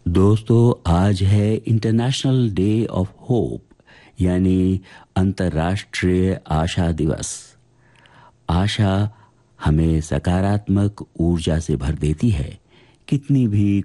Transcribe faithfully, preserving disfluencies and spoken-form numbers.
दोस्तों, आज है इंटरनेशनल डे ऑफ होप, यानी अंतर्राष्ट्रीय आशा दिवस। आशा हमें सकारात्मक ऊर्जा से भर देती है। कितनी भी